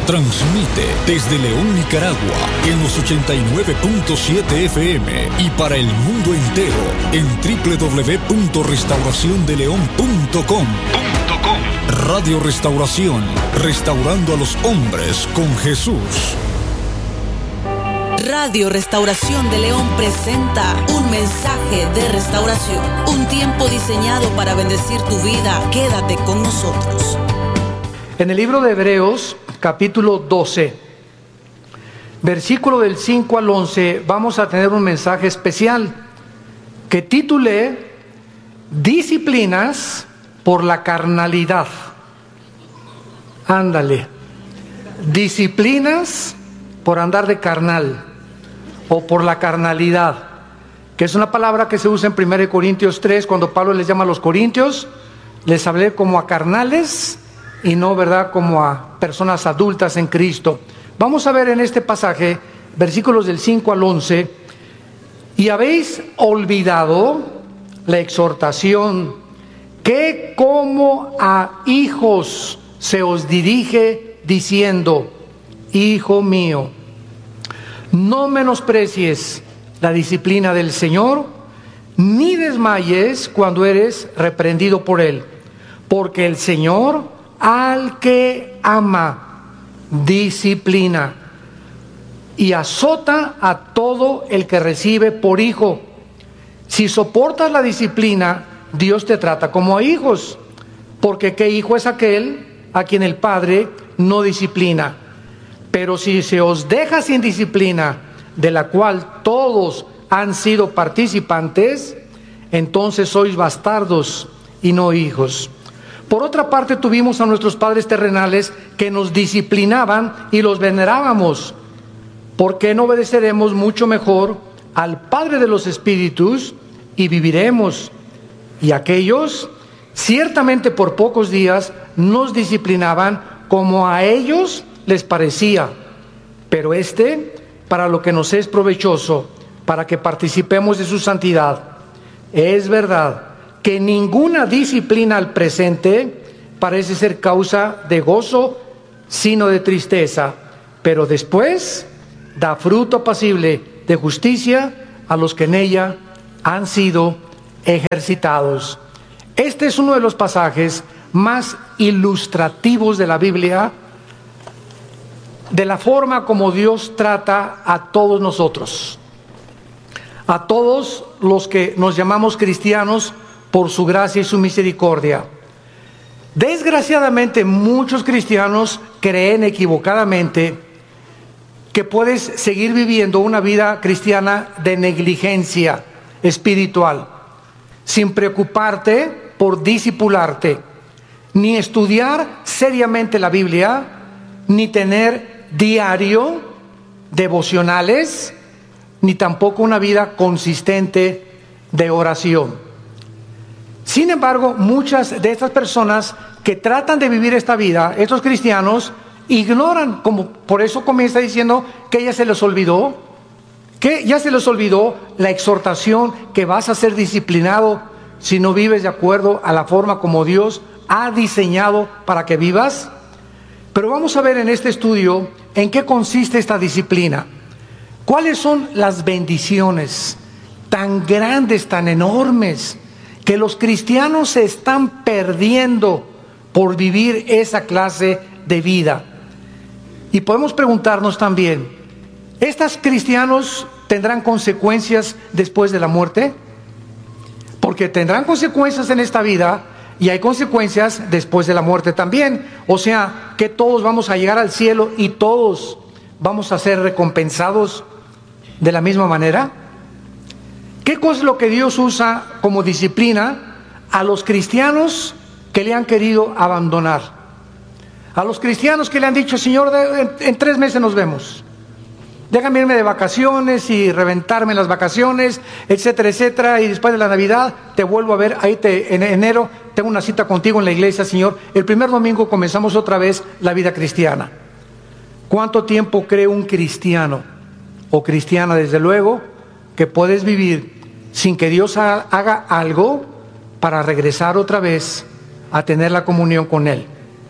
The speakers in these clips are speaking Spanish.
Transmite desde León, Nicaragua, en los 89.7 FM y para el mundo entero en www.restauraciondeleon.com. Radio Restauración, restaurando a los hombres con Jesús. Radio Restauración de León presenta un mensaje de restauración, un tiempo diseñado para bendecir tu vida. Quédate con nosotros. En el libro de Hebreos, capítulo 12, versículo del 5 al 11, vamos a tener un mensaje especial que titulé Disciplinas por la carnalidad. Ándale, disciplinas por andar de carnal o por la carnalidad, que es una palabra que se usa en 1 Corintios 3, cuando Pablo les llama a los corintios, les hablé como a carnales y no, ¿verdad?, como a personas adultas en Cristo. Vamos a ver en este pasaje, versículos del 5 al 11, y habéis olvidado la exhortación que como a hijos se os dirige diciendo, Hijo mío, no menosprecies la disciplina del Señor, ni desmayes cuando eres reprendido por Él, porque el Señor al que ama disciplina y azota a todo el que recibe por hijo. Si soportas la disciplina, Dios te trata como a hijos, porque ¿qué hijo es aquel a quien el Padre no disciplina? Pero si se os deja sin disciplina, de la cual todos han sido participantes, entonces sois bastardos y no hijos. Por otra parte, tuvimos a nuestros padres terrenales que nos disciplinaban y los venerábamos. ¿Por qué no obedeceremos mucho mejor al Padre de los Espíritus y viviremos? Y aquellos, ciertamente por pocos días, nos disciplinaban como a ellos les parecía, pero para lo que nos es provechoso, para que participemos de su santidad. Es verdad que ninguna disciplina al presente parece ser causa de gozo, sino de tristeza, pero después da fruto apacible de justicia a los que en ella han sido ejercitados. Este es uno de los pasajes más ilustrativos de la Biblia, de la forma como Dios trata a todos nosotros, a todos los que nos llamamos cristianos por su gracia y su misericordia. Desgraciadamente, muchos cristianos creen equivocadamente que puedes seguir viviendo una vida cristiana de negligencia espiritual, sin preocuparte por discipularte, ni estudiar seriamente la Biblia, ni tener diario devocionales, ni tampoco una vida consistente de oración. Sin embargo, muchas de estas personas que tratan de vivir esta vida, estos cristianos, ignoran, como por eso comienza diciendo que ya se les olvidó la exhortación que vas a ser disciplinado si no vives de acuerdo a la forma como Dios ha diseñado para que vivas. Pero vamos a ver en este estudio en qué consiste esta disciplina. ¿Cuáles son las bendiciones tan grandes, tan enormes, que los cristianos se están perdiendo por vivir esa clase de vida? Y podemos preguntarnos también, ¿estos cristianos tendrán consecuencias después de la muerte? Porque tendrán consecuencias en esta vida y hay consecuencias después de la muerte también. O sea, que todos vamos a llegar al cielo y todos vamos a ser recompensados de la misma manera. ¿Qué cosa es lo que Dios usa como disciplina a los cristianos que le han querido abandonar? A los cristianos que le han dicho, Señor, en 3 meses nos vemos. Déjame irme de vacaciones y reventarme las vacaciones, etcétera, etcétera, y después de la Navidad te vuelvo a ver, en enero tengo una cita contigo en la iglesia, Señor. El primer domingo comenzamos otra vez la vida cristiana. ¿Cuánto tiempo cree un cristiano o cristiana, desde luego, que puedes vivir sin que Dios haga algo para regresar otra vez a tener la comunión con Él?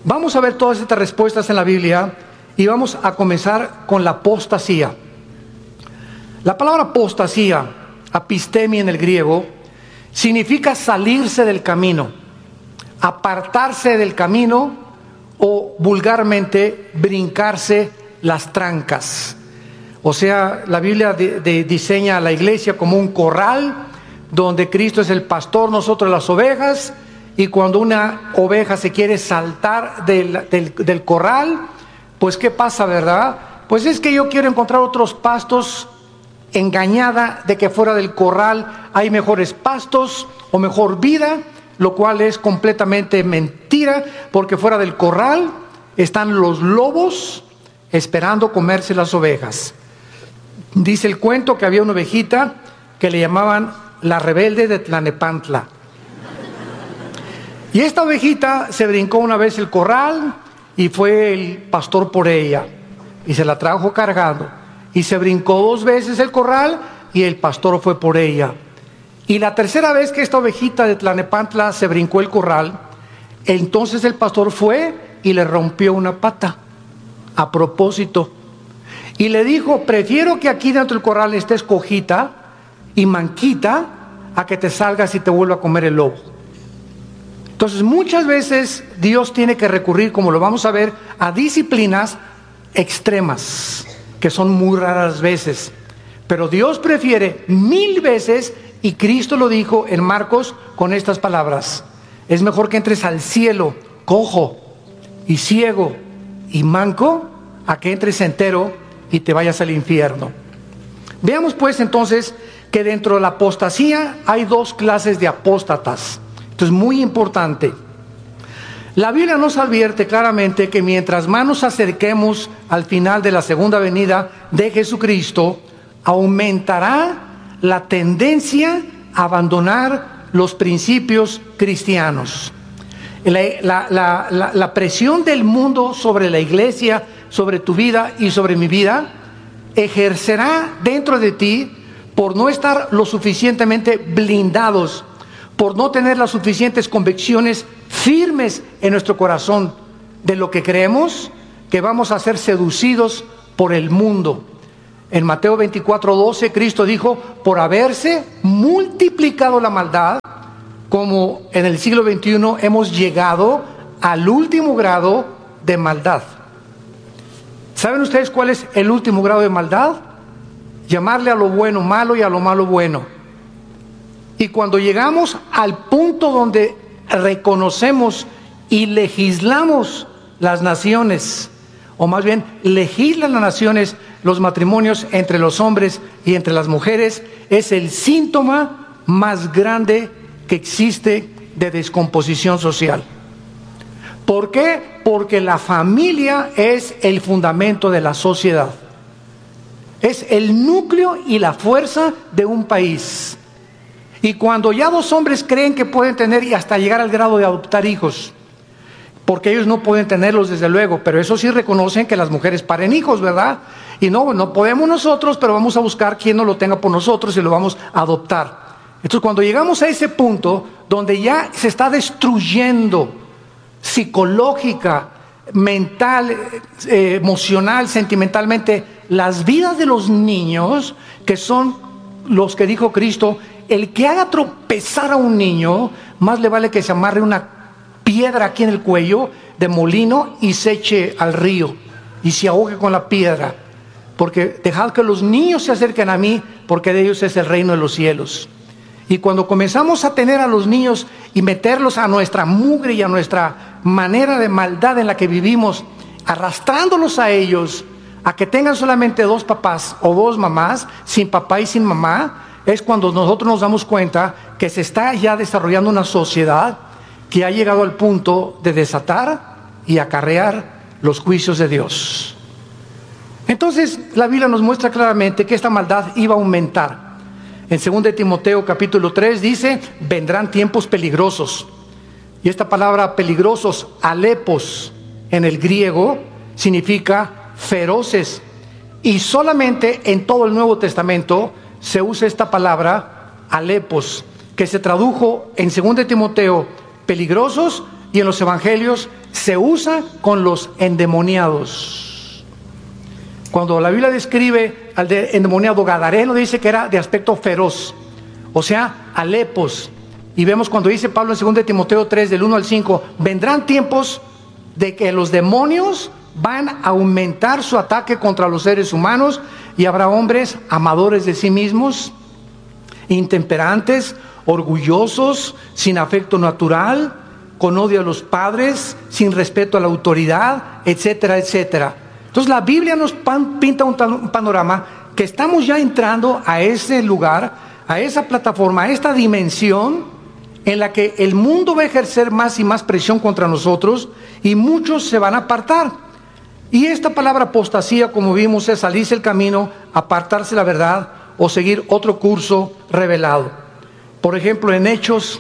Vamos a ver todas estas respuestas en la Biblia y vamos a comenzar con la apostasía. La palabra apostasía, apistemi en el griego, significa salirse del camino, apartarse del camino o vulgarmente brincarse las trancas. O sea, la Biblia diseña a la iglesia como un corral donde Cristo es el pastor, nosotros las ovejas, y cuando una oveja se quiere saltar del corral, pues ¿qué pasa, verdad? Pues es que yo quiero encontrar otros pastos, engañada de que fuera del corral hay mejores pastos o mejor vida, lo cual es completamente mentira, porque fuera del corral están los lobos esperando comerse las ovejas. Dice el cuento que había una ovejita que le llamaban la rebelde de Tlanepantla. Y esta ovejita se brincó una vez el corral y fue el pastor por ella y se la trajo cargando. Y se brincó 2 veces el corral y el pastor fue por ella. Y la tercera vez que esta ovejita de Tlanepantla se brincó el corral, entonces el pastor fue y le rompió una pata a propósito. Y le dijo: prefiero que aquí dentro del corral estés cojita y manquita a que te salgas y te vuelva a comer el lobo. Entonces muchas veces Dios tiene que recurrir, como lo vamos a ver, a disciplinas extremas, que son muy raras veces. Pero Dios prefiere 1000 veces, y Cristo lo dijo en Marcos con estas palabras: es mejor que entres al cielo cojo y ciego y manco a que entres entero y te vayas al infierno. Veamos pues entonces que dentro de la apostasía hay 2 clases de apóstatas. Esto es muy importante. La Biblia nos advierte claramente que mientras más nos acerquemos al final de la segunda venida de Jesucristo, aumentará la tendencia a abandonar los principios cristianos. La presión del mundo sobre la iglesia, sobre tu vida y sobre mi vida, ejercerá dentro de ti por no estar lo suficientemente blindados, por no tener las suficientes convicciones firmes en nuestro corazón de lo que creemos, que vamos a ser seducidos por el mundo. En Mateo 24:12 Cristo dijo: por haberse multiplicado la maldad, como en el siglo XXI hemos llegado al último grado de maldad. ¿Saben ustedes cuál es el último grado de maldad? Llamarle a lo bueno malo y a lo malo bueno. Y cuando llegamos al punto donde reconocemos y legislamos las naciones, o más bien legislan las naciones los matrimonios entre los hombres y entre las mujeres, es el síntoma más grande que existe de descomposición social. ¿Por qué? Porque la familia es el fundamento de la sociedad. Es el núcleo y la fuerza de un país. Y cuando ya 2 hombres creen que pueden tener y hasta llegar al grado de adoptar hijos, porque ellos no pueden tenerlos desde luego, pero eso sí reconocen que las mujeres paren hijos, ¿verdad? Y no podemos nosotros, pero vamos a buscar quien no lo tenga por nosotros y lo vamos a adoptar. Entonces cuando llegamos a ese punto donde ya se está destruyendo psicológica, mental, emocional, sentimentalmente las vidas de los niños, que son los que dijo Cristo: el que haga tropezar a un niño, más le vale que se amarre una piedra aquí en el cuello de molino y se eche al río y se ahogue con la piedra, porque dejad que los niños se acerquen a mí, porque de ellos es el reino de los cielos. Y cuando comenzamos a tener a los niños y meterlos a nuestra mugre y a nuestra manera de maldad en la que vivimos, arrastrándolos a ellos a que tengan solamente 2 papás o 2 mamás, sin papá y sin mamá, es cuando nosotros nos damos cuenta que se está ya desarrollando una sociedad que ha llegado al punto de desatar y acarrear los juicios de Dios. Entonces la Biblia nos muestra claramente que esta maldad iba a aumentar. En 2 Timoteo capítulo 3 dice: vendrán tiempos peligrosos. Y esta palabra peligrosos, alepos, en el griego significa feroces. Y solamente en todo el Nuevo Testamento se usa esta palabra alepos, que se tradujo en 2 Timoteo peligrosos y en los evangelios se usa con los endemoniados. Cuando la Biblia describe al endemoniado gadareno, dice que era de aspecto feroz, o sea, alepos. Y vemos cuando dice Pablo en 2 Timoteo 3, del 1 al 5, vendrán tiempos de que los demonios van a aumentar su ataque contra los seres humanos, y habrá hombres amadores de sí mismos, intemperantes, orgullosos, sin afecto natural, con odio a los padres, sin respeto a la autoridad, etcétera, etcétera. Entonces la Biblia nos pinta un panorama que estamos ya entrando a ese lugar, a esa plataforma, a esta dimensión en la que el mundo va a ejercer más y más presión contra nosotros y muchos se van a apartar. Y esta palabra apostasía, como vimos, es salirse el camino, apartarse la verdad o seguir otro curso revelado. Por ejemplo, en Hechos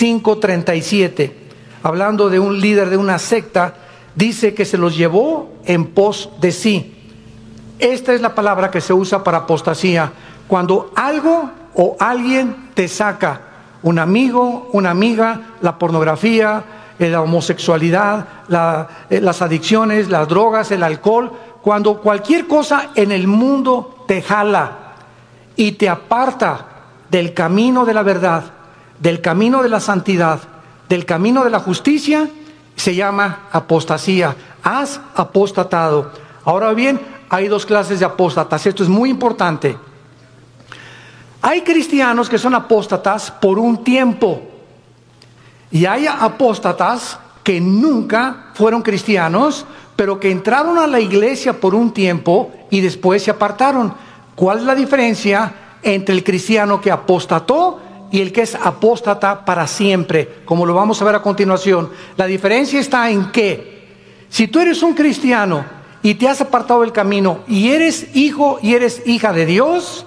5:37, hablando de un líder de una secta, dice que se los llevó en pos de sí. Esta es la palabra que se usa para apostasía, cuando algo o alguien te saca, un amigo, una amiga, la pornografía, la homosexualidad, las adicciones, las drogas, el alcohol, cuando cualquier cosa en el mundo te jala y te aparta del camino de la verdad, del camino de la santidad, del camino de la justicia, se llama apostasía. Has apostatado. Ahora bien, hay dos clases de apóstatas. Esto es muy importante. Hay cristianos que son apóstatas por un tiempo, y hay apóstatas que nunca fueron cristianos, pero que entraron a la iglesia por un tiempo y después se apartaron. ¿Cuál es la diferencia entre el cristiano que apostató y el que es apóstata para siempre? Como lo vamos a ver a continuación. La diferencia está en que si tú eres un cristiano y te has apartado del camino y eres hijo y eres hija de Dios,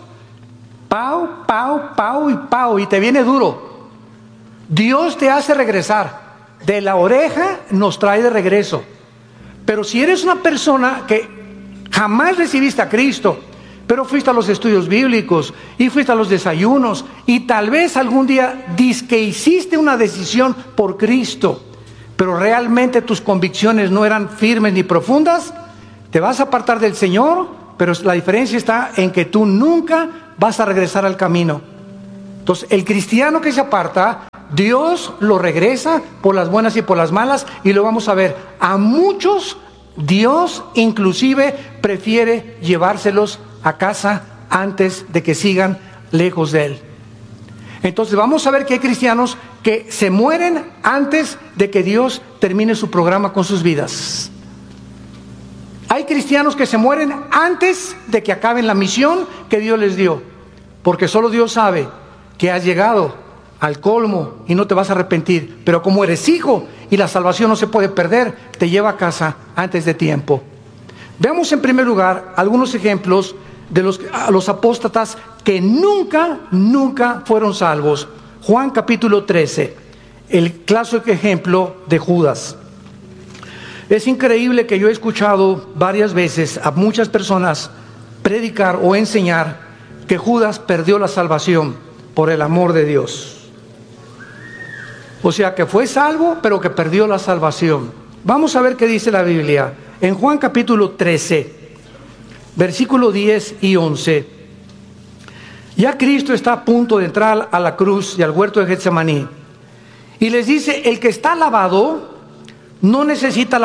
pau, y te viene duro. Dios te hace regresar. De la oreja nos trae de regreso. Pero si eres una persona que jamás recibiste a Cristo, pero fuiste a los estudios bíblicos y fuiste a los desayunos y tal vez algún día que hiciste una decisión por Cristo, pero realmente tus convicciones no eran firmes ni profundas, te vas a apartar del Señor, pero la diferencia está en que tú nunca vas a regresar al camino. Entonces, el cristiano que se aparta, Dios lo regresa por las buenas y por las malas, y lo vamos a ver. A muchos Dios inclusive prefiere llevárselos a casa antes de que sigan lejos de Él. Entonces vamos a ver que hay cristianos que se mueren antes de que Dios termine su programa con sus vidas. Hay cristianos que se mueren antes de que acaben la misión que Dios les dio, porque solo Dios sabe que has llegado al colmo y no te vas a arrepentir, pero como eres hijo y la salvación no se puede perder, te lleva a casa antes de tiempo. Veamos en primer lugar algunos ejemplos de los apóstatas que nunca fueron salvos. Juan capítulo 13, el clásico ejemplo de Judas. Es increíble que yo he escuchado varias veces a muchas personas predicar o enseñar que Judas perdió la salvación por el amor de Dios. O sea, que fue salvo, pero que perdió la salvación. Vamos a ver qué dice la Biblia. En Juan capítulo 13, versículo 10 y 11. Ya Cristo está a punto de entrar a la cruz y al huerto de Getsemaní. Y les dice, el que está lavado no necesita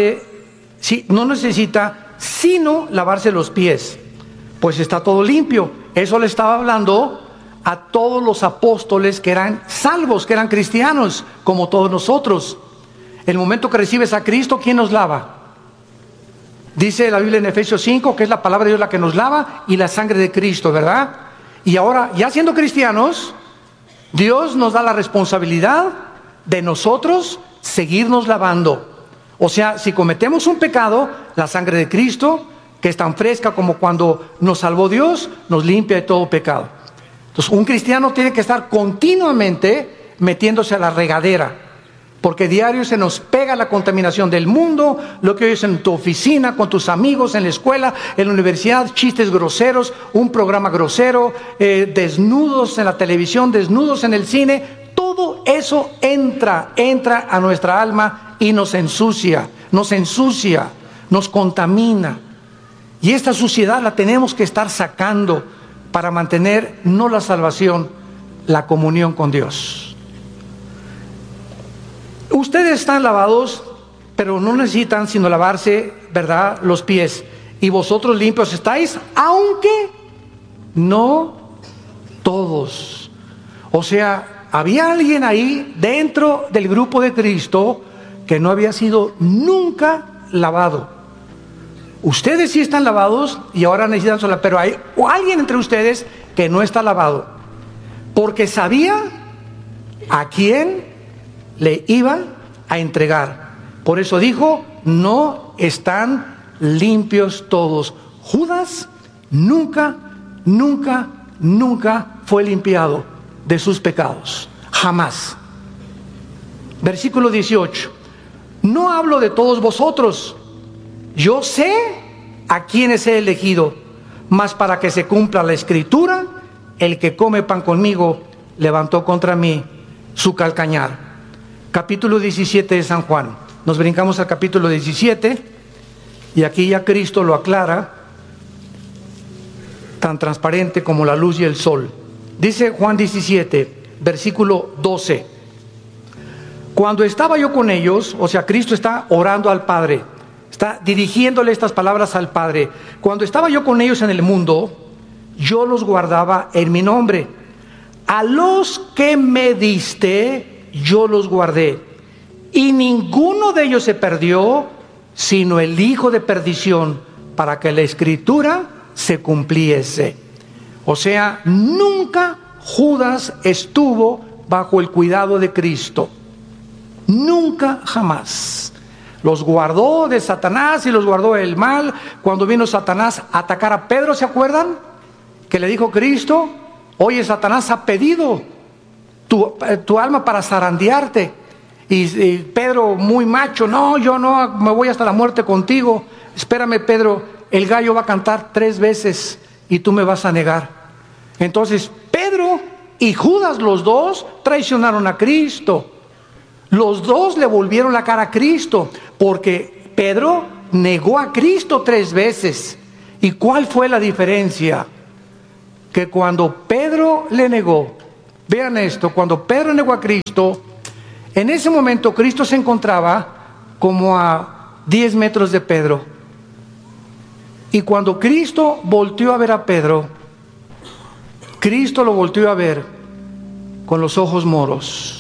sino lavarse los pies, pues está todo limpio. Eso le estaba hablando a todos los apóstoles que eran salvos, que eran cristianos, como todos nosotros. El momento que recibes a Cristo, ¿quién nos lava? Dice la Biblia en Efesios 5 que es la palabra de Dios la que nos lava y la sangre de Cristo, ¿verdad? Y ahora, ya siendo cristianos, Dios nos da la responsabilidad de nosotros seguirnos lavando. O sea, si cometemos un pecado, la sangre de Cristo, que es tan fresca como cuando nos salvó Dios, nos limpia de todo pecado. Entonces, un cristiano tiene que estar continuamente metiéndose a la regadera, porque diario se nos pega la contaminación del mundo, lo que oyes en tu oficina, con tus amigos, en la escuela, en la universidad, chistes groseros, un programa grosero, desnudos en la televisión, desnudos en el cine. Todo todo eso entra a nuestra alma y nos ensucia, nos contamina. Y esta suciedad la tenemos que estar sacando para mantener no la salvación, la comunión con Dios. Ustedes están lavados, pero no necesitan sino lavarse, ¿verdad?, los pies. Y vosotros limpios estáis, aunque no todos. O sea, había alguien ahí dentro del grupo de Cristo que no había sido nunca lavado. Ustedes sí están lavados y ahora necesitan sola, pero hay alguien entre ustedes que no está lavado, porque sabía a quién le iba a entregar. Por eso dijo, no están limpios todos. Judas nunca fue limpiado de sus pecados, jamás. Versículo 18. No hablo de todos vosotros. Yo sé a quienes he elegido, mas para que se cumpla la escritura, el que come pan conmigo levantó contra mí su calcañar. Capítulo 17 de San Juan. Nos brincamos al capítulo 17 y aquí ya Cristo lo aclara, tan transparente como la luz y el sol. Dice Juan 17, versículo 12. Cuando estaba yo con ellos, o sea, Cristo está orando al Padre, está dirigiéndole estas palabras al Padre. Cuando estaba yo con ellos en el mundo, yo los guardaba en mi nombre. A los que me diste, yo los guardé. Y ninguno de ellos se perdió, sino el hijo de perdición, para que la escritura se cumpliese. O sea, nunca Judas estuvo bajo el cuidado de Cristo. Nunca, jamás. Los guardó de Satanás y los guardó del mal. Cuando vino Satanás a atacar a Pedro, ¿se acuerdan? Que le dijo Cristo, oye, Satanás ha pedido tu alma para zarandearte. Y Pedro, muy macho, no, yo no, me voy hasta la muerte contigo. Espérame, Pedro, el gallo va a cantar 3 veces y tú me vas a negar. Entonces Pedro y Judas, los dos, traicionaron a Cristo. Los dos le volvieron la cara a Cristo, porque Pedro negó a Cristo 3 veces. ¿Y cuál fue la diferencia? Que cuando Pedro le negó, vean esto, cuando Pedro negó a Cristo, en ese momento Cristo se encontraba como a 10 metros de Pedro. Y cuando Cristo volteó a ver a Pedro, Cristo lo volteó a ver con los ojos moros.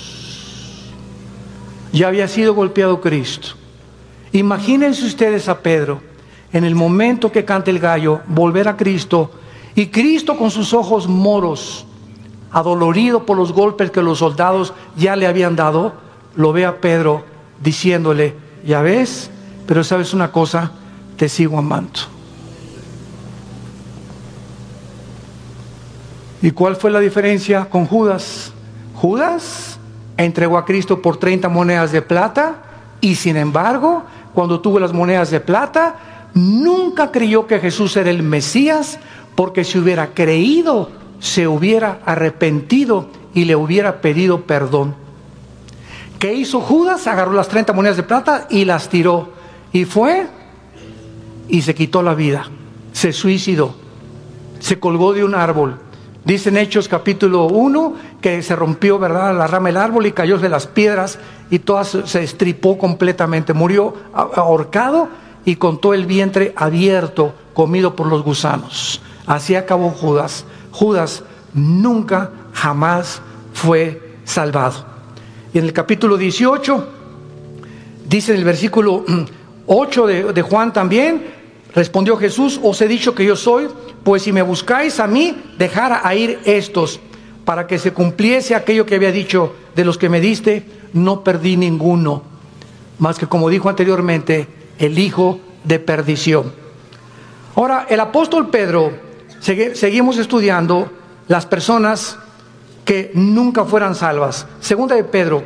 Ya había sido golpeado Cristo. Imagínense ustedes a Pedro, en el momento que canta el gallo, volver a Cristo, y Cristo con sus ojos moros, adolorido por los golpes que los soldados ya le habían dado, lo ve a Pedro diciéndole, ya ves, pero sabes una cosa, te sigo amando. ¿Y cuál fue la diferencia con Judas? Judas entregó a Cristo por 30 monedas de plata y sin embargo, cuando tuvo las monedas de plata, nunca creyó que Jesús era el Mesías, porque si hubiera creído, se hubiera arrepentido y le hubiera pedido perdón. ¿Qué hizo Judas? Agarró las 30 monedas de plata y las tiró. Y fue y se quitó la vida. Se suicidó. Se colgó de un árbol. Dice en Hechos capítulo 1 que se rompió, ¿verdad?, la rama del árbol y cayó de las piedras y todas se estripó completamente. Murió ahorcado y con todo el vientre abierto, comido por los gusanos. Así acabó Judas. Judas nunca, jamás fue salvado. Y en el capítulo 18, dice en el versículo 8 de Juan también, respondió Jesús, os he dicho que yo soy, pues si me buscáis a mí, dejad a ir estos, para que se cumpliese aquello que había dicho, de los que me diste, no perdí ninguno, más que como dijo anteriormente, el hijo de perdición. Ahora, el apóstol Pedro, seguimos estudiando las personas que nunca fueran salvas. Segunda de Pedro,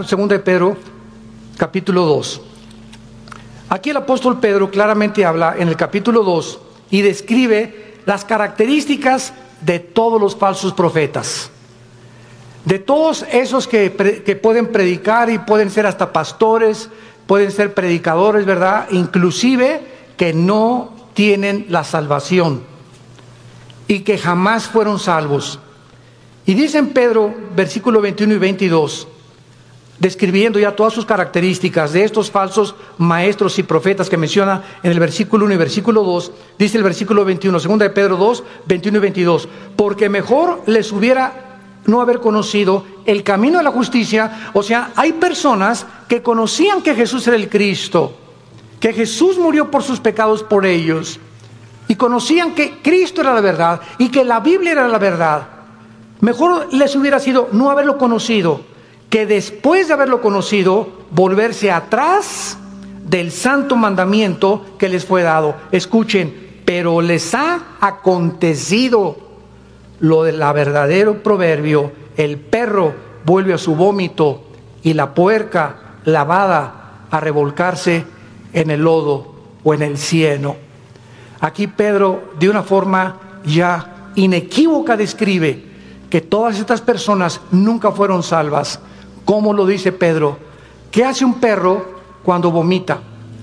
capítulo 2. Aquí el apóstol Pedro claramente habla en el capítulo 2 y describe las características de todos los falsos profetas. De todos esos que pueden predicar y pueden ser hasta pastores, pueden ser predicadores, ¿verdad? Inclusive que no tienen la salvación y que jamás fueron salvos. Y dice en Pedro, versículo 21 y 22, describiendo ya todas sus características de estos falsos maestros y profetas que menciona en el versículo 1 y versículo 2, dice el versículo 21, segunda de Pedro 2, 21 y 22, porque mejor les hubiera no haber conocido el camino de la justicia. O sea, hay personas que conocían que Jesús era el Cristo, que Jesús murió por sus pecados por ellos, y conocían que Cristo era la verdad y que la Biblia era la verdad. Mejor les hubiera sido no haberlo conocido, que después de haberlo conocido, volverse atrás del santo mandamiento que les fue dado. Escuchen, pero les ha acontecido lo del verdadero proverbio: el perro vuelve a su vómito y la puerca lavada a revolcarse en el lodo o en el cieno. Aquí Pedro, de una forma ya inequívoca, describe que todas estas personas nunca fueron salvas. ¿Cómo lo dice Pedro? ¿Qué hace un perro cuando vomita?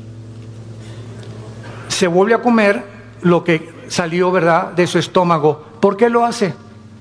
Se vuelve a comer lo que salió, ¿verdad?, de su estómago. ¿Por qué lo hace?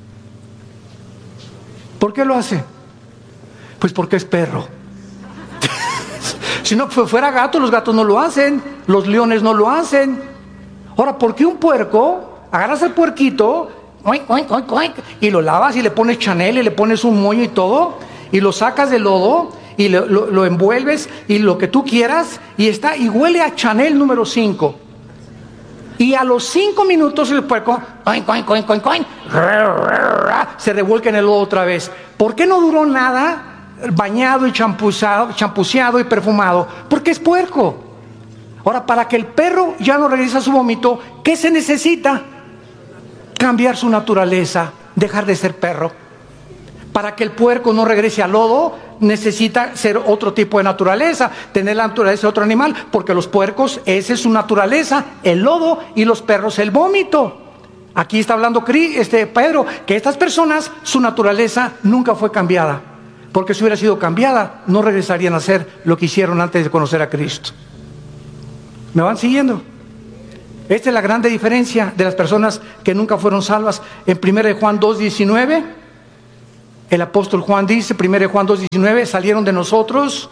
¿Por qué lo hace? Pues porque es perro. Si no fuera gato, los gatos no lo hacen, los leones no lo hacen. Ahora, ¿por qué un puerco? Agarras el puerquito, oink, oink, oink, oink, y lo lavas y le pones Chanel y le pones un moño y todo, y lo sacas del lodo y lo envuelves y lo que tú quieras, y huele a Chanel número 5. Y a los 5 minutos el puerco oink, oink, oink, oink, oink, se revuelca en el lodo otra vez. ¿Por qué no duró nada bañado y champuceado y perfumado? Porque es puerco. Ahora, para que el perro ya no regrese a su vómito, ¿qué se necesita? Cambiar su naturaleza, dejar de ser perro. Para que el puerco no regrese al lodo, necesita ser otro tipo de naturaleza, tener la naturaleza de otro animal, porque los puercos, esa es su naturaleza, el lodo, y los perros el vómito. Aquí está hablando Pedro, que estas personas, su naturaleza nunca fue cambiada, porque si hubiera sido cambiada, no regresarían a ser lo que hicieron antes de conocer a Cristo. ¿Me van siguiendo? Esta es la grande diferencia de las personas que nunca fueron salvas. En 1 Juan 2:19, el apóstol Juan dice, 1 Juan 2:19, salieron de nosotros.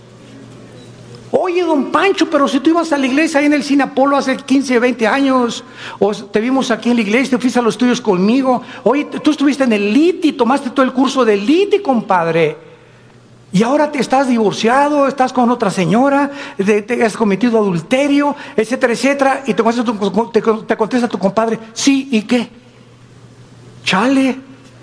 Oye, don Pancho, pero si tú ibas a la iglesia ahí en el Cine Apolo hace 15, 20 años, o te vimos aquí en la iglesia, te fuiste a los estudios conmigo. Oye, tú estuviste en el LITI, tomaste todo el curso del LITI, compadre. Y ahora te estás divorciado, estás con otra señora, te has cometido adulterio, etcétera, etcétera. Y te contesta tu compadre, sí, ¿y qué? Chale.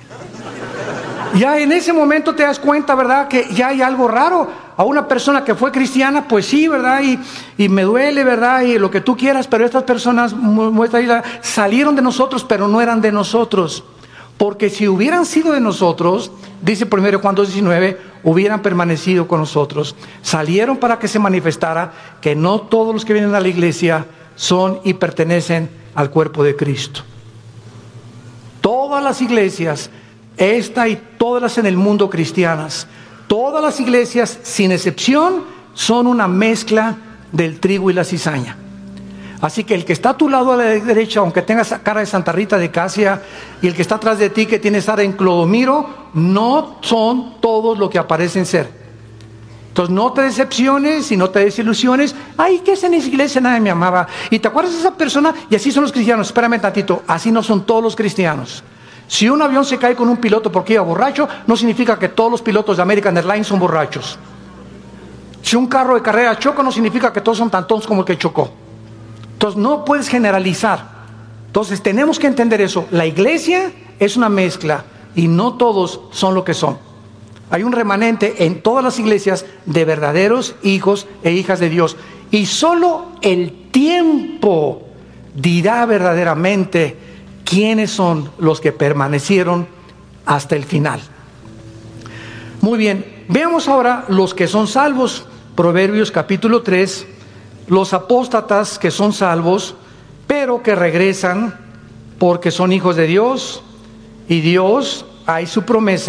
Ya en ese momento te das cuenta, ¿verdad?, que ya hay algo raro. A una persona que fue cristiana, pues sí, ¿verdad? Y me duele, ¿verdad? Y lo que tú quieras, pero estas personas salieron de nosotros, pero no eran de nosotros. Porque si hubieran sido de nosotros, dice 1 Juan 2:19, hubieran permanecido con nosotros. Salieron para que se manifestara que no todos los que vienen a la iglesia son y pertenecen al cuerpo de Cristo. Todas las iglesias, esta y todas las en el mundo cristianas, todas las iglesias, sin excepción, son una mezcla del trigo y la cizaña. Así que el que está a tu lado a la derecha, aunque tengas cara de Santa Rita de Casia, y el que está atrás de ti, que tiene cara en Clodomiro, no son todos lo que aparecen ser. Entonces no te decepciones y no te desilusiones. Ay, ¿qué es en esa iglesia? Nadie me amaba. ¿Y te acuerdas de esa persona? Y así son los cristianos. Espérame tantito, así no son todos los cristianos. Si un avión se cae con un piloto porque iba borracho, no significa que todos los pilotos de American Airlines son borrachos. Si un carro de carrera choca, no significa que todos son tan tontos como el que chocó. Entonces no puedes generalizar. Entonces tenemos que entender eso. La iglesia es una mezcla y no todos son lo que son. Hay un remanente en todas las iglesias de verdaderos hijos e hijas de Dios. Y solo el tiempo dirá verdaderamente quiénes son los que permanecieron hasta el final. Muy bien, veamos ahora los que son salvos. Proverbios capítulo 3. Los apóstatas que son salvos, pero que regresan porque son hijos de Dios, y Dios, hay su promesa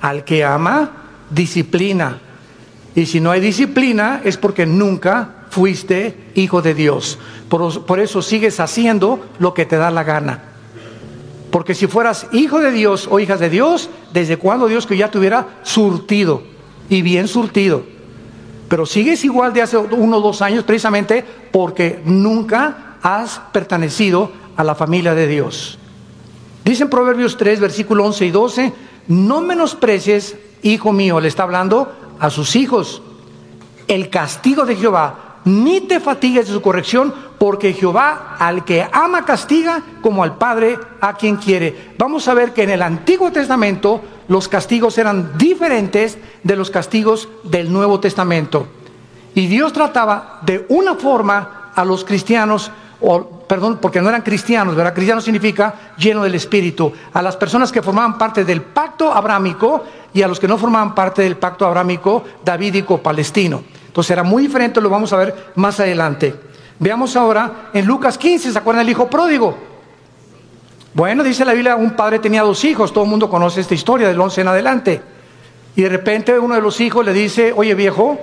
Al que ama, disciplina. Y si no hay disciplina, es porque nunca fuiste hijo de Dios. Por eso sigues haciendo lo que te da la gana. Porque si fueras hijo de Dios o hija de Dios, ¿desde cuándo Dios que ya te hubiera surtido? Y bien surtido. Pero sigues igual de hace 1 o 2 años, precisamente porque nunca has pertenecido a la familia de Dios. Dice en Proverbios 3, versículo 11 y 12, no menosprecies, hijo mío, le está hablando a sus hijos, el castigo de Jehová, ni te fatigues de su corrección, porque Jehová al que ama castiga, como al padre a quien quiere. Vamos a ver que en el Antiguo Testamento los castigos eran diferentes de los castigos del Nuevo Testamento. Y Dios trataba de una forma a los cristianos, porque no eran cristianos, ¿verdad? Cristiano significa lleno del Espíritu. A las personas que formaban parte del pacto abrámico y a los que no formaban parte del pacto abrámico davídico-palestino. Entonces era muy diferente, lo vamos a ver más adelante. Veamos ahora en Lucas 15, ¿se acuerdan del hijo pródigo? Bueno, dice la Biblia, un padre tenía 2 hijos, todo el mundo conoce esta historia del 11 en adelante. Y de repente uno de los hijos le dice, oye viejo,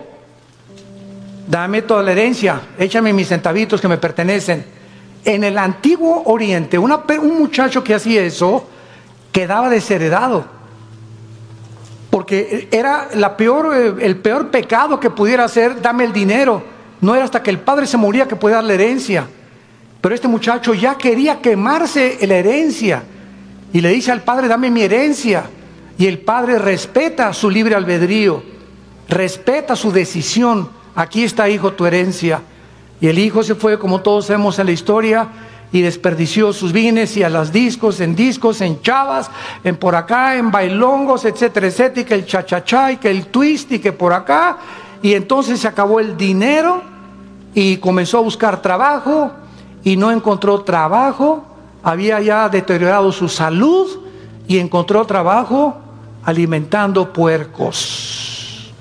dame toda la herencia, échame mis centavitos que me pertenecen. En el antiguo Oriente, un muchacho que hacía eso quedaba desheredado, porque era el peor pecado que pudiera hacer, dame el dinero. No era hasta que el padre se moría que podía dar la herencia. Pero este muchacho ya quería quemarse la herencia y le dice al padre, dame mi herencia. Y el padre respeta su libre albedrío, respeta su decisión. Aquí está, hijo, tu herencia. Y el hijo se fue, como todos sabemos en la historia, y desperdició sus bienes y a las discos, en chavas, en por acá, en bailongos, etcétera, etcétera, y que el cha-cha-cha, y que el twist, y que por acá. Y entonces se acabó el dinero y comenzó a buscar trabajo y no encontró trabajo. Había ya deteriorado su salud y encontró trabajo alimentando puercos.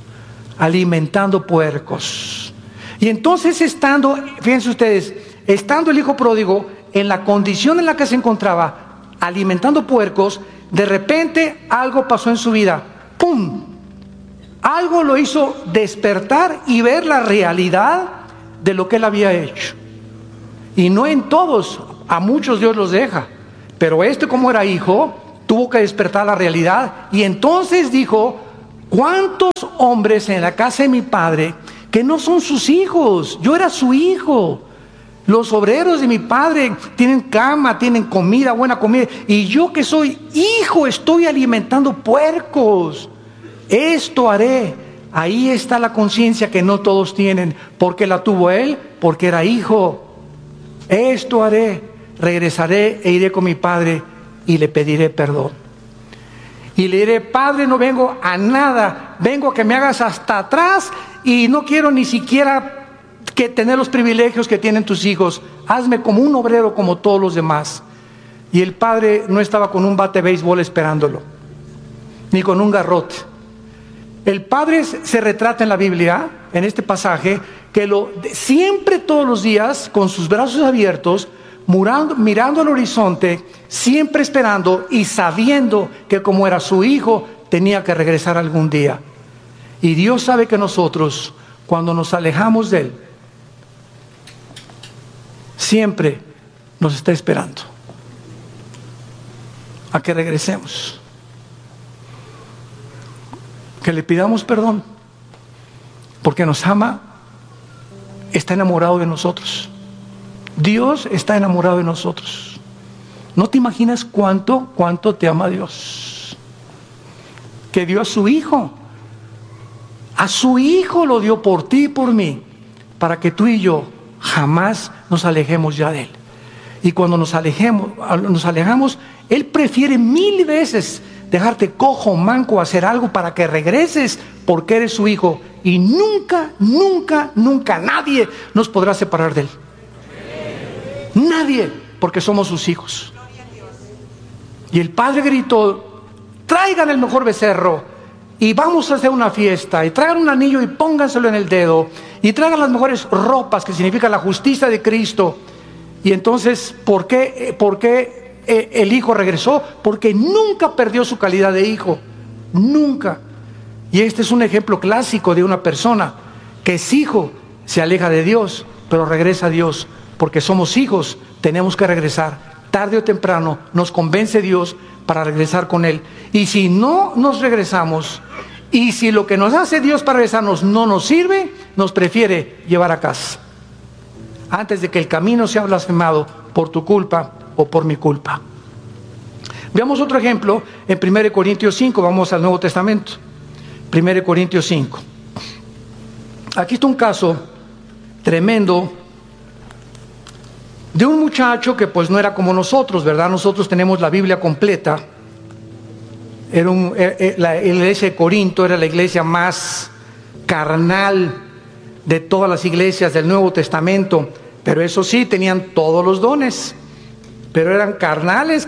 Y entonces fíjense ustedes, estando el hijo pródigo en la condición en la que se encontraba, alimentando puercos, de repente algo pasó en su vida. ¡Pum! Algo lo hizo despertar y ver la realidad de lo que él había hecho. Y no en todos, a muchos Dios los deja. Pero como era hijo, tuvo que despertar la realidad. Y entonces dijo, ¿cuántos hombres en la casa de mi padre que no son sus hijos? Yo era su hijo. Los obreros de mi padre tienen cama, tienen comida, buena comida. Y yo que soy hijo estoy alimentando puercos. Esto haré. Ahí está la conciencia que no todos tienen. ¿Por qué la tuvo él? Porque era hijo. Esto haré. Regresaré e iré con mi padre y le pediré perdón. Y le diré, padre, no vengo a nada. Vengo a que me hagas hasta atrás y no quiero ni siquiera que tener los privilegios que tienen tus hijos. Hazme como un obrero como todos los demás. Y el padre no estaba con un bate de béisbol esperándolo, ni con un garrote. El padre se retrata en la Biblia, en este pasaje, que siempre todos los días, con sus brazos abiertos, mirando al horizonte, siempre esperando y sabiendo que como era su hijo, tenía que regresar algún día. Y Dios sabe que nosotros, cuando nos alejamos de Él, siempre nos está esperando a que regresemos, que le pidamos perdón, porque nos ama, está enamorado de nosotros. Dios está enamorado de nosotros. No te imaginas cuánto te ama Dios, que dio a su hijo. A su hijo lo dio por ti y por mí, para que tú y yo jamás nos alejemos ya de Él. Y cuando nos alejamos, Él prefiere 1000 veces dejarte cojo, manco, hacer algo para que regreses, porque eres su hijo. Y nunca, nunca, nunca nadie nos podrá separar de Él. Nadie, porque somos sus hijos. Y el padre gritó, traigan el mejor becerro y vamos a hacer una fiesta, y traigan un anillo y pónganselo en el dedo, y traigan las mejores ropas, que significa la justicia de Cristo. Y entonces, ¿por qué el hijo regresó? Porque nunca perdió su calidad de hijo. Nunca. Y este es un ejemplo clásico de una persona que es hijo, se aleja de Dios, pero regresa a Dios, porque somos hijos, tenemos que regresar. Tarde o temprano nos convence Dios para regresar con Él. Y si no nos regresamos, y si lo que nos hace Dios para regresarnos no nos sirve, nos prefiere llevar a casa, antes de que el camino sea blasfemado por tu culpa o por mi culpa. Veamos otro ejemplo en 1 Corintios 5, vamos al Nuevo Testamento. 1 Corintios 5. Aquí está un caso tremendo de un muchacho que pues no era como nosotros, ¿verdad? Nosotros tenemos la Biblia completa. La iglesia de Corinto era la iglesia más carnal de todas las iglesias del Nuevo Testamento, pero eso sí, tenían todos los dones, pero eran carnales.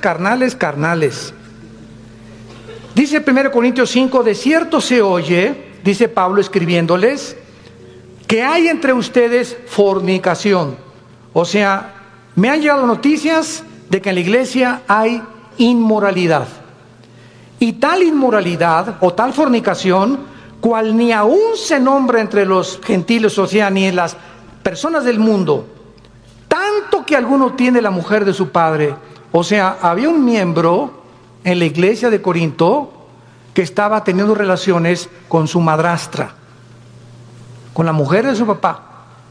Dice 1 Corintios 5, de cierto se oye, dice Pablo escribiéndoles, que hay entre ustedes fornicación. O sea, me han llegado noticias de que en la iglesia hay inmoralidad. Y tal inmoralidad o tal fornicación, cual ni aún se nombra entre los gentiles, o sea, ni en las personas del mundo, tanto que alguno tiene la mujer de su padre. O sea, había un miembro en la iglesia de Corinto que estaba teniendo relaciones con su madrastra, con la mujer de su papá.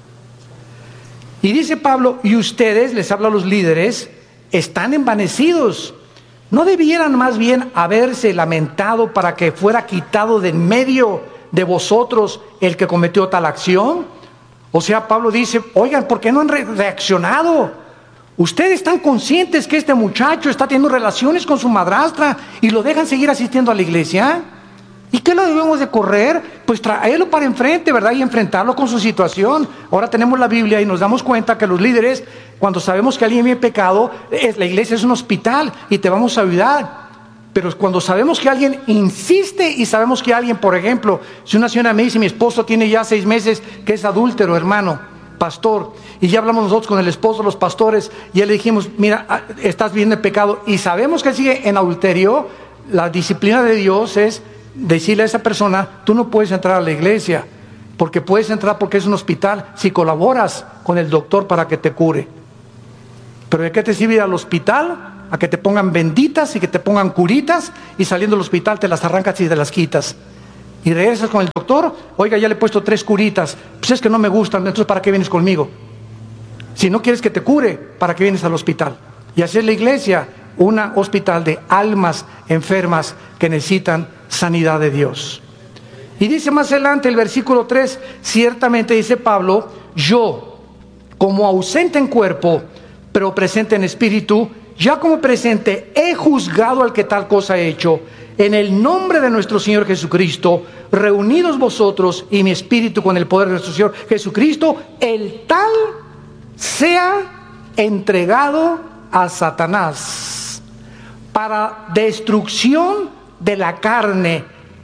Y dice Pablo, y ustedes, les habla a los líderes, están envanecidos. ¿No debieran más bien haberse lamentado para que fuera quitado de en medio de vosotros el que cometió tal acción? O sea, Pablo dice, oigan, ¿por qué no han reaccionado? Ustedes están conscientes que este muchacho está teniendo relaciones con su madrastra y lo dejan seguir asistiendo a la iglesia. ¿Y qué lo debemos de correr? Pues traerlo para enfrente, ¿verdad? Y enfrentarlo con su situación. Ahora tenemos la Biblia y nos damos cuenta que los líderes, cuando sabemos que alguien viene pecado, la iglesia es un hospital y te vamos a ayudar. Pero cuando sabemos que alguien insiste y sabemos que alguien, por ejemplo, si una señora me dice, mi esposo tiene ya 6 meses que es adúltero, hermano, pastor, y ya hablamos nosotros con el esposo, los pastores, y ya le dijimos, mira, estás viendo el pecado, y sabemos que él sigue en adulterio, la disciplina de Dios es decirle a esa persona, tú no puedes entrar a la iglesia, porque puedes entrar porque es un hospital, si colaboras con el doctor para que te cure. Pero ¿de qué te sirve ir al hospital? A que te pongan benditas y que te pongan curitas, y saliendo del hospital te las arrancas y te las quitas. Y regresas con el doctor, oiga, ya le he puesto 3 curitas, pues es que no me gustan, entonces ¿para qué vienes conmigo? Si no quieres que te cure, ¿para qué vienes al hospital? Y así es la iglesia, un hospital de almas enfermas que necesitan sanidad de Dios. Y dice más adelante el versículo 3, ciertamente dice Pablo, yo, como ausente en cuerpo, pero presente en espíritu, ya como presente he juzgado al que tal cosa ha hecho, en el nombre de nuestro Señor Jesucristo, reunidos vosotros y mi espíritu con el poder de nuestro Señor Jesucristo, el tal sea entregado a Satanás para destrucción de la carne.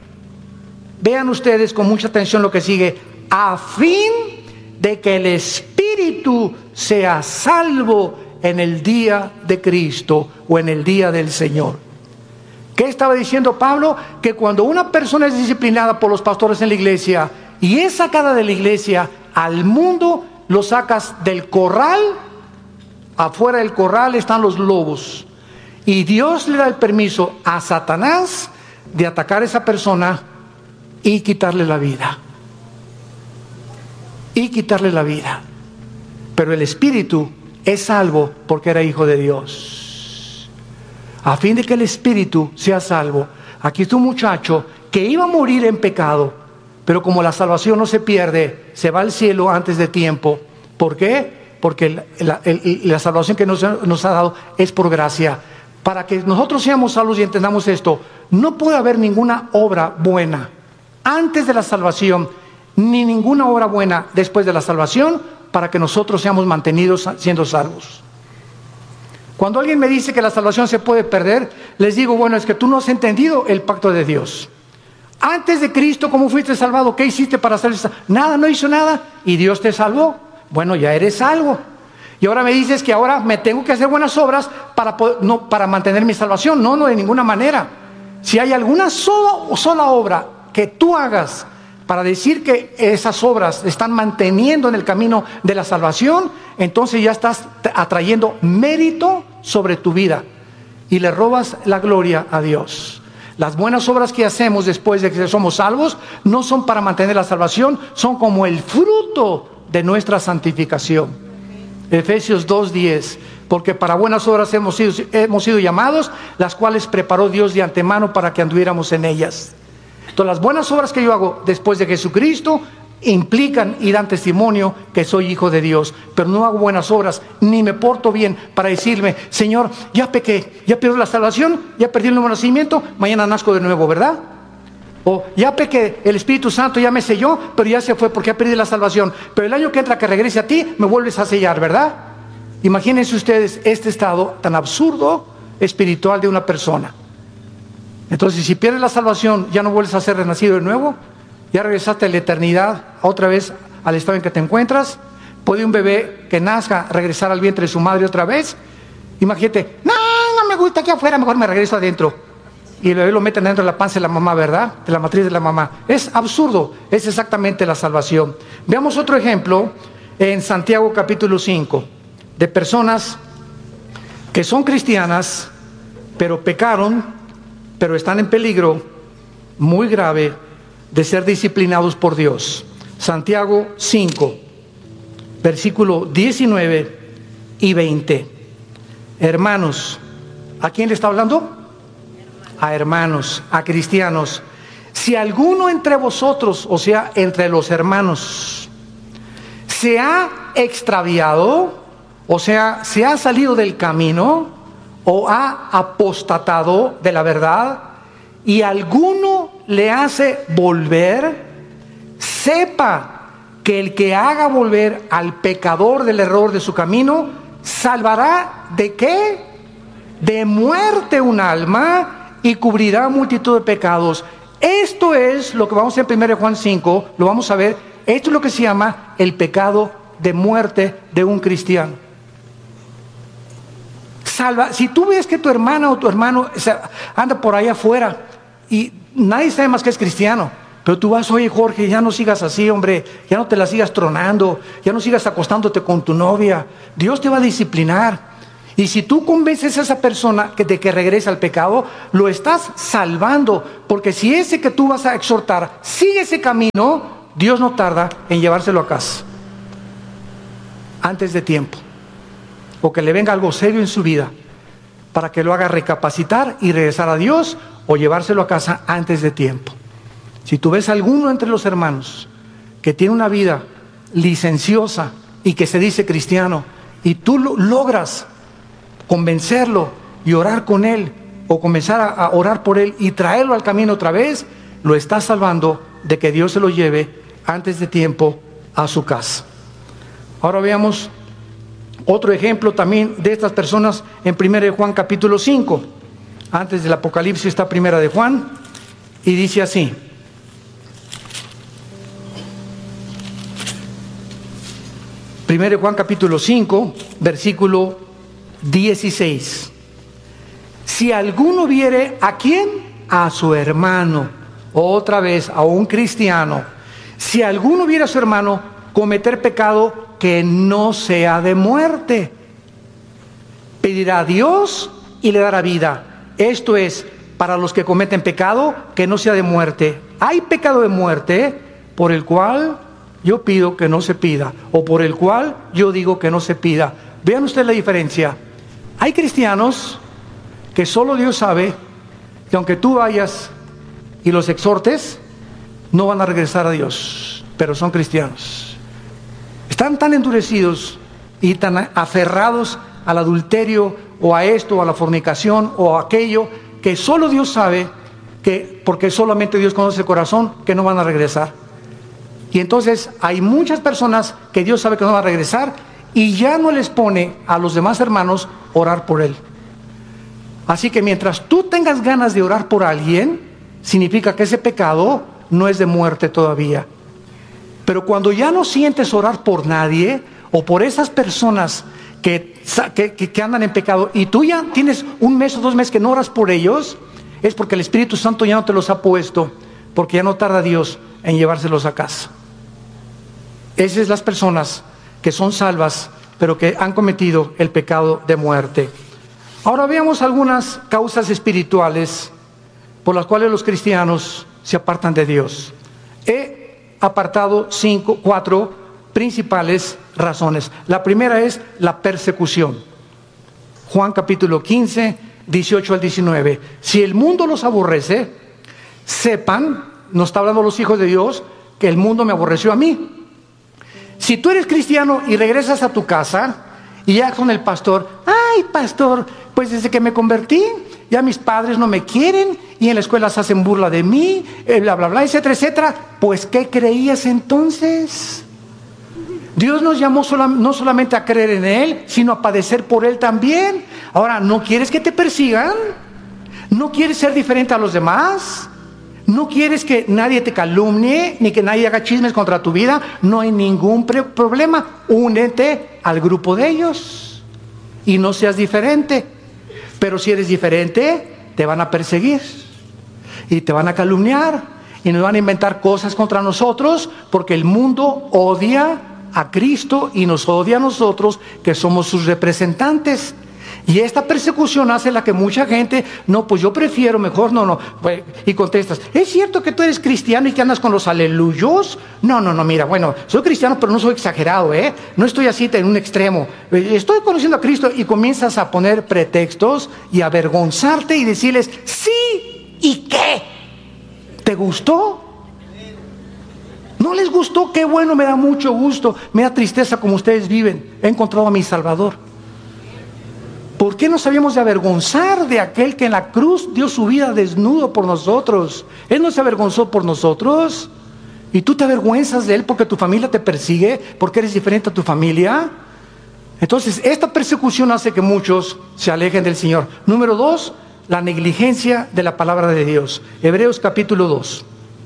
Vean ustedes con mucha atención lo que sigue, a fin de que el espíritu sea salvo en el día de Cristo o en el día del Señor. ¿Qué estaba diciendo Pablo? Que cuando una persona es disciplinada por los pastores en la iglesia y es sacada de la iglesia al mundo, lo sacas del corral. Afuera del corral están los lobos, y Dios le da el permiso a Satanás de atacar a esa persona y quitarle la vida. Pero el espíritu es salvo porque era hijo de Dios. A fin de que el espíritu sea salvo. Aquí está un muchacho que iba a morir en pecado, pero como la salvación no se pierde, se va al cielo antes de tiempo. ¿Por qué? Porque la salvación que nos ha dado es por gracia. Para que nosotros seamos salvos y entendamos esto, no puede haber ninguna obra buena antes de la salvación, ni ninguna obra buena después de la salvación, para que nosotros seamos mantenidos siendo salvos. Cuando alguien me dice que la salvación se puede perder, les digo, bueno, es que tú no has entendido el pacto de Dios. Antes de Cristo, ¿cómo fuiste salvado? ¿Qué hiciste para ser salvo? Nada, no hizo nada, y Dios te salvó. Bueno, ya eres salvo. Y ahora me dices que ahora me tengo que hacer buenas obras para mantener mi salvación. No, de ninguna manera. Si hay alguna sola obra que tú hagas para decir que esas obras están manteniendo en el camino de la salvación, entonces ya estás atrayendo mérito sobre tu vida y le robas la gloria a Dios. Las buenas obras que hacemos después de que somos salvos no son para mantener la salvación, son como el fruto de nuestra santificación. Efesios 2:10, porque para buenas obras hemos sido llamados, las cuales preparó Dios de antemano para que anduviéramos en ellas. Entonces las buenas obras que yo hago después de Jesucristo implican y dan testimonio que soy hijo de Dios, pero no hago buenas obras ni me porto bien para decirme, Señor, ya pequé, ya pierdo la salvación, ya perdí el nuevo nacimiento, mañana nazco de nuevo, ¿verdad? O ya pequé, el Espíritu Santo ya me selló, pero ya se fue porque ya perdí la salvación, pero el año que entra que regrese a ti me vuelves a sellar, ¿verdad? Imagínense ustedes este estado tan absurdo espiritual de una persona. Entonces, si pierdes la salvación, ya no vuelves a ser renacido de nuevo, ya regresaste a la eternidad, otra vez al estado en que te encuentras. ¿Puede un bebé que nazca regresar al vientre de su madre otra vez? Imagínate, no me gusta aquí afuera, mejor me regreso adentro. Y el bebé lo meten dentro de la panza de la mamá, ¿verdad? De la matriz de la mamá. Es absurdo, es exactamente la salvación. Veamos otro ejemplo en Santiago capítulo 5, de personas que son cristianas, pero pecaron, pero están en peligro muy grave de ser disciplinados por Dios. Santiago 5, versículo 19 y 20. Hermanos, ¿a quién le está hablando? A hermanos, a cristianos. Si alguno entre vosotros, o sea, entre los hermanos, se ha extraviado, o sea, se ha salido del camino, o ha apostatado de la verdad, y alguno le hace volver, sepa que el que haga volver al pecador del error de su camino, salvará ¿de qué? De muerte un alma y cubrirá multitud de pecados. Esto es lo que vamos a ver en 1 Juan 5, lo vamos a ver, esto es lo que se llama el pecado de muerte de un cristiano. Si tú ves que tu hermana o tu hermano anda por ahí afuera y nadie sabe más que es cristiano, pero tú vas, oye Jorge, ya no sigas así, hombre, ya no te la sigas tronando, ya no sigas acostándote con tu novia, Dios te va a disciplinar. Y si tú convences a esa persona de que regrese al pecado, lo estás salvando, porque si ese que tú vas a exhortar sigue ese camino, Dios no tarda en llevárselo a casa antes de tiempo, o que le venga algo serio en su vida para que lo haga recapacitar y regresar a Dios, o llevárselo a casa antes de tiempo. Si tú ves a alguno entre los hermanos que tiene una vida licenciosa y que se dice cristiano, y tú logras convencerlo y orar con él, o comenzar a orar por él y traerlo al camino otra vez, lo estás salvando de que Dios se lo lleve antes de tiempo a su casa. Ahora veamos otro ejemplo también de estas personas en 1 Juan capítulo 5. Antes del Apocalipsis está 1 Juan y dice así. Primero Juan capítulo 5, versículo 16. Si alguno viere, ¿a quién? A su hermano, otra vez a un cristiano. Si alguno viere a su hermano cometer pecado que no sea de muerte, pedirá a Dios y le dará vida. Esto es, para los que cometen pecado que no sea de muerte. Hay pecado de muerte por el cual yo pido que no se pida, o por el cual yo digo que no se pida. Vean ustedes la diferencia. Hay cristianos que solo Dios sabe que aunque tú vayas y los exhortes, no van a regresar a Dios, pero son cristianos. Están tan endurecidos y tan aferrados al adulterio, o a esto, o a la fornicación, o a aquello, que solo Dios sabe, que porque solamente Dios conoce el corazón, que no van a regresar. Y entonces hay muchas personas que Dios sabe que no van a regresar, y ya no les pone a los demás hermanos orar por él. Así que mientras tú tengas ganas de orar por alguien, significa que ese pecado no es de muerte todavía. Pero cuando ya no sientes orar por nadie, o por esas personas que andan en pecado, y tú ya tienes 1 mes o 2 meses que no oras por ellos, es porque el Espíritu Santo ya no te los ha puesto, porque ya no tarda Dios en llevárselos a casa. Esas son las personas que son salvas, pero que han cometido el pecado de muerte. Ahora veamos algunas causas espirituales por las cuales los cristianos se apartan de Dios. He apartado 4 principales razones. La primera es la persecución. Juan capítulo 15, 18 al 19. Si el mundo los aborrece, sepan, nos está hablando los hijos de Dios, que el mundo me aborreció a mí. Si tú eres cristiano y regresas a tu casa y ya con el pastor, ay pastor, pues desde que me convertí, ya mis padres no me quieren y en la escuela se hacen burla de mí, bla bla bla, etcétera, etcétera. Pues ¿qué creías entonces? Dios nos llamó no solamente a creer en Él, sino a padecer por Él también. Ahora, ¿no quieres que te persigan? ¿No quieres ser diferente a los demás? ¿No quieres que nadie te calumnie, ni que nadie haga chismes contra tu vida? No hay ningún problema. Únete al grupo de ellos y no seas diferente. Pero si eres diferente, te van a perseguir y te van a calumniar y nos van a inventar cosas contra nosotros, porque el mundo odia a Cristo y nos odia a nosotros, que somos sus representantes. Y esta persecución hace la que mucha gente, no, pues yo prefiero mejor, no, y contestas, ¿es cierto que tú eres cristiano y que andas con los aleluyos? No, mira, bueno, soy cristiano pero no soy exagerado, no estoy así en un extremo, estoy conociendo a Cristo, y comienzas a poner pretextos y a avergonzarte y decirles, sí, ¿y qué? ¿Te gustó? ¿No les gustó? Qué bueno, me da mucho gusto, me da tristeza como ustedes viven, he encontrado a mi Salvador. ¿Por qué nos habíamos de avergonzar de aquel que en la cruz dio su vida desnudo por nosotros? Él no se avergonzó por nosotros. ¿Y tú te avergüenzas de Él porque tu familia te persigue? ¿Porque eres diferente a tu familia? Entonces, esta persecución hace que muchos se alejen del Señor. Número 2, la negligencia de la palabra de Dios. Hebreos capítulo 2.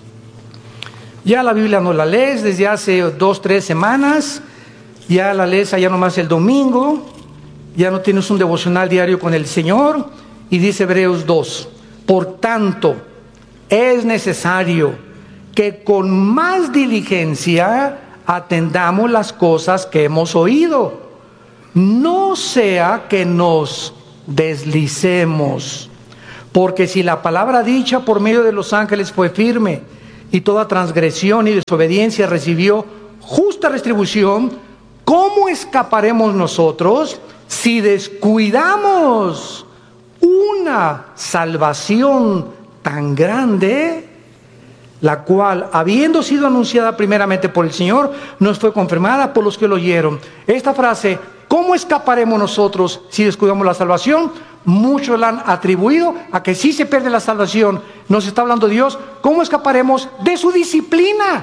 Ya la Biblia no la lees desde hace 2-3 semanas. Ya la lees allá nomás el domingo. Ya no tienes un devocional diario con el Señor. Y dice Hebreos 2, por tanto, es necesario que con más diligencia atendamos las cosas que hemos oído, no sea que nos deslicemos. Porque si la palabra dicha por medio de los ángeles fue firme, y toda transgresión y desobediencia recibió justa retribución, ¿cómo escaparemos nosotros si descuidamos una salvación tan grande, la cual, habiendo sido anunciada primeramente por el Señor, nos fue confirmada por los que lo oyeron? Esta frase, ¿cómo escaparemos nosotros si descuidamos la salvación? Muchos la han atribuido a que si se pierde la salvación, nos está hablando Dios, ¿cómo escaparemos de su disciplina?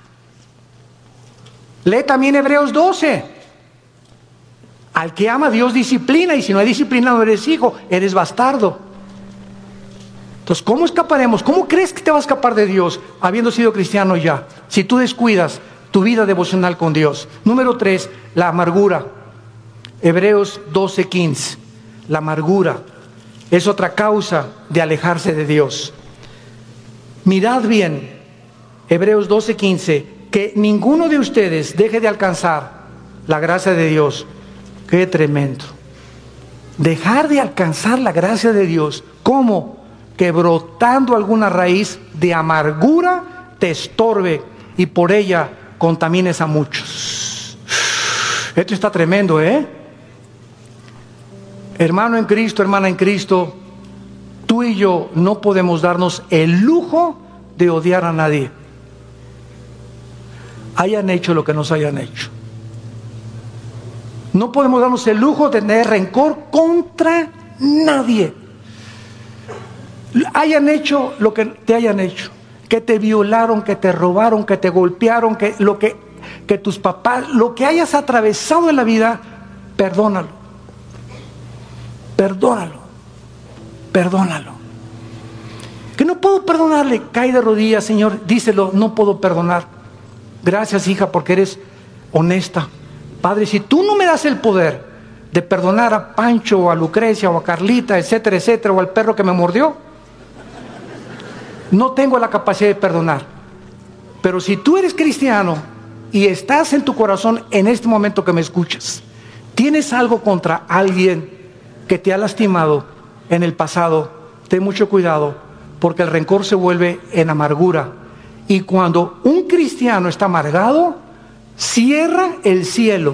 Lee también Hebreos 12. Al que ama, Dios disciplina, y si no hay disciplina no eres hijo, eres bastardo. Entonces, ¿cómo escaparemos? ¿Cómo crees que te va a escapar de Dios habiendo sido cristiano ya, si tú descuidas tu vida devocional con Dios? Número 3, la amargura. Hebreos 12:15. La amargura es otra causa de alejarse de Dios. Mirad bien, Hebreos 12:15, que ninguno de ustedes deje de alcanzar la gracia de Dios. Qué tremendo. Dejar de alcanzar la gracia de Dios. ¿Cómo? Que brotando alguna raíz de amargura te estorbe y por ella contamines a muchos. Esto está tremendo, Hermano en Cristo, hermana en Cristo, tú y yo no podemos darnos el lujo de odiar a nadie, hayan hecho lo que nos hayan hecho. No podemos darnos el lujo de tener rencor contra nadie, hayan hecho lo que te hayan hecho, que te violaron, que te robaron, que te golpearon, que tus papás, lo que hayas atravesado en la vida, perdónalo. Perdónalo. Que no puedo perdonarle, cae de rodillas, Señor, díselo, no puedo perdonar. Gracias, hija, porque eres honesta. Padre, si tú no me das el poder de perdonar a Pancho, o a Lucrecia, o a Carlita, etcétera, etcétera, o al perro que me mordió, no tengo la capacidad de perdonar. Pero si tú eres cristiano y estás en tu corazón en este momento que me escuchas, tienes algo contra alguien que te ha lastimado en el pasado, ten mucho cuidado, porque el rencor se vuelve en amargura. Y cuando un cristiano está amargado, cierra el cielo.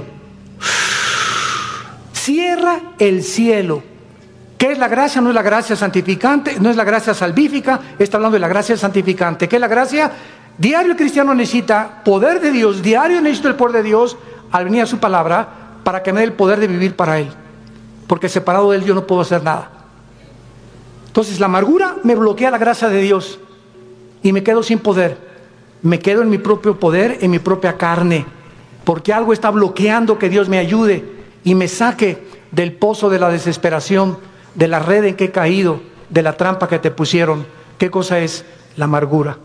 Cierra el cielo. ¿Qué es la gracia? No es la gracia santificante, no es la gracia salvífica, está hablando de la gracia santificante. ¿Qué es la gracia? Diario el cristiano necesita poder de Dios, diario necesito el poder de Dios al venir a su palabra para que me dé el poder de vivir para Él. Porque separado de Él yo no puedo hacer nada. Entonces la amargura me bloquea la gracia de Dios y me quedo sin poder. Me quedo en mi propio poder, en mi propia carne, porque algo está bloqueando que Dios me ayude y me saque del pozo de la desesperación, de la red en que he caído, de la trampa que te pusieron. ¿Qué cosa es? La amargura.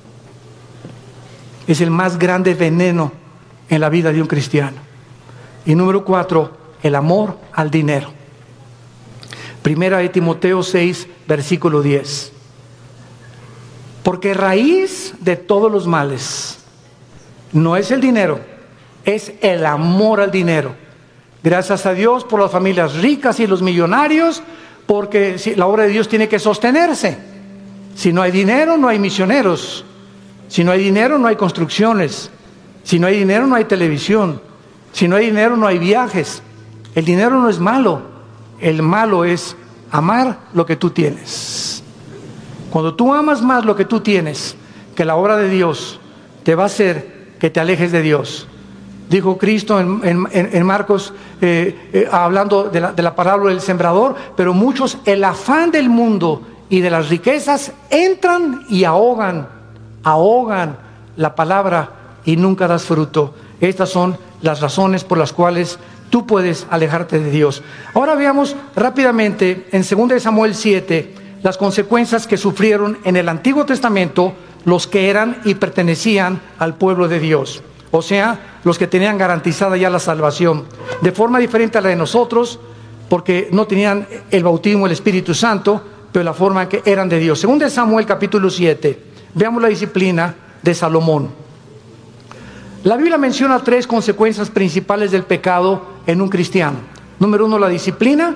Es el más grande veneno en la vida de un cristiano. Y número 4, el amor al dinero. Primera de Timoteo 6, versículo 10. Porque raíz de todos los males no es el dinero, es el amor al dinero. Gracias a Dios por las familias ricas y los millonarios, porque la obra de Dios tiene que sostenerse. Si no hay dinero, no hay misioneros. Si no hay dinero, no hay construcciones. Si no hay dinero, no hay televisión. Si no hay dinero, no hay viajes. El dinero no es malo. El malo es amar lo que tú tienes. Cuando tú amas más lo que tú tienes que la obra de Dios, te va a hacer que te alejes de Dios. Dijo Cristo en Marcos, hablando de la parábola del sembrador, pero muchos, el afán del mundo y de las riquezas entran y ahogan la palabra y nunca das fruto. Estas son las razones por las cuales tú puedes alejarte de Dios. Ahora veamos rápidamente en 2 Samuel 7 las consecuencias que sufrieron en el Antiguo Testamento los que eran y pertenecían al pueblo de Dios. O sea, los que tenían garantizada ya la salvación, de forma diferente a la de nosotros, porque no tenían el bautismo del Espíritu Santo, pero la forma en que eran de Dios. 2 Samuel capítulo 7, veamos la disciplina de Salomón. La Biblia menciona 3 consecuencias principales del pecado en un cristiano. Número 1, la disciplina.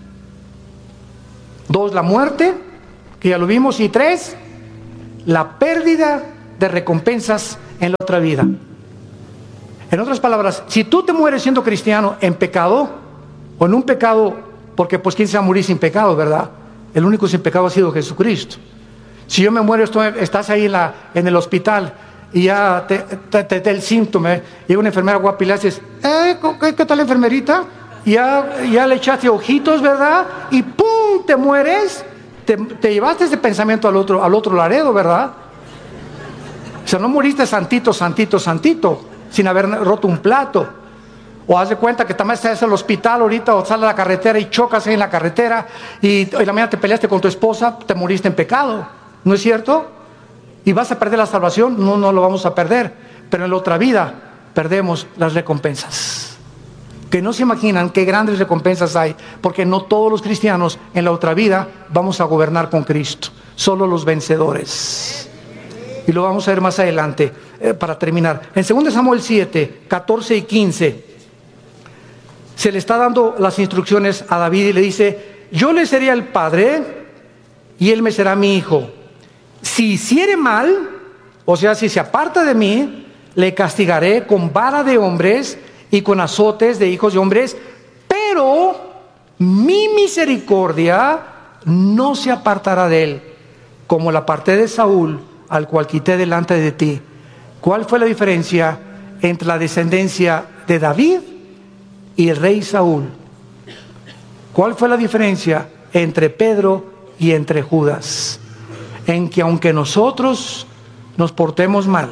2, la muerte, que ya lo vimos. Y 3, la pérdida de recompensas en la otra vida. En otras palabras, si tú te mueres siendo cristiano en pecado, o en un pecado, porque pues quién se va a morir sin pecado, ¿verdad? El único sin pecado ha sido Jesucristo. Si yo me muero, estás ahí en el hospital y ya te el síntoma, llega una enfermera guapa y le haces, ¿qué tal, enfermerita? Ya le echaste ojitos, ¿verdad? Y ¡pum!, te mueres. Te llevaste ese pensamiento al otro Laredo, ¿verdad? O sea, no moriste santito, sin haber roto un plato. O haz de cuenta que también estás en el hospital ahorita, o sales a la carretera y chocas ahí en la carretera y la mañana te peleaste con tu esposa, te moriste en pecado, ¿no es cierto? ¿Y vas a perder la salvación? No lo vamos a perder, pero en la otra vida perdemos las recompensas. Que no se imaginan qué grandes recompensas hay, porque no todos los cristianos en la otra vida vamos a gobernar con Cristo, solo los vencedores. Y lo vamos a ver más adelante. Para terminar, en 2 Samuel 7, 14 y 15, se le está dando las instrucciones a David y le dice: yo le seré el padre y él me será mi hijo. Si hiciere mal, o sea, si se aparta de mí, le castigaré con vara de hombres y con azotes de hijos de hombres, pero mi misericordia no se apartará de él, como la aparté de Saúl, al cual quité delante de ti. ¿Cuál fue la diferencia entre la descendencia de David y el rey Saúl? ¿Cuál fue la diferencia entre Pedro y entre Judas? En que aunque nosotros nos portemos mal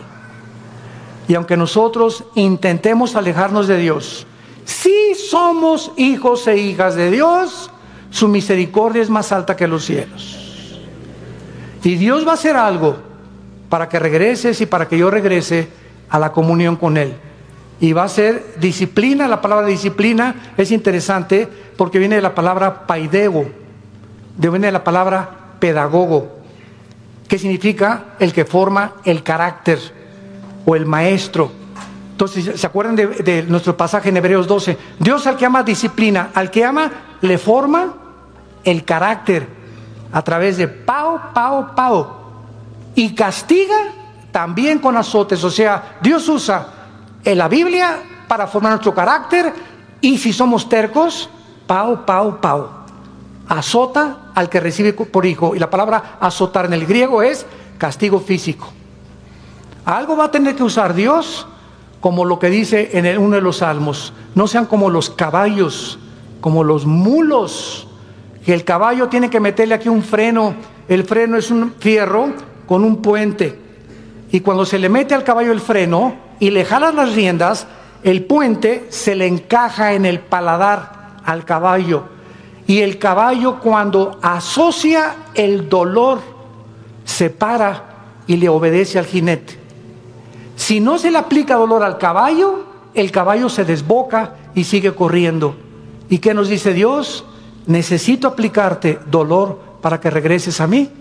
y aunque nosotros intentemos alejarnos de Dios, si somos hijos e hijas de Dios, su misericordia es más alta que los cielos. Y Dios va a hacer algo para que regreses y para que yo regrese a la comunión con Él. Y va a ser disciplina. La palabra disciplina es interesante porque viene de la palabra paidego, viene de la palabra pedagogo. que significa el que forma el carácter o el maestro. Entonces, ¿se acuerdan de nuestro pasaje en Hebreos 12? Dios al que ama disciplina, al que ama le forma el carácter a través de pao, y castiga también con azotes. O sea, Dios usa en la Biblia para formar nuestro carácter, y si somos tercos, pao, azota al que recibe por hijo. Y la palabra azotar en el griego es castigo físico. Algo va a tener que usar Dios, como lo que dice en uno de los salmos: no sean como los caballos, como los mulos, que el caballo tiene que meterle aquí un freno. El freno es un fierro con un puente, y cuando se le mete al caballo el freno y le jalan las riendas, el puente se le encaja en el paladar al caballo, y el caballo, cuando asocia el dolor, se para y le obedece al jinete. Si no se le aplica dolor al caballo, el caballo se desboca y sigue corriendo. ¿Y qué nos dice Dios? Necesito aplicarte dolor para que regreses a mí.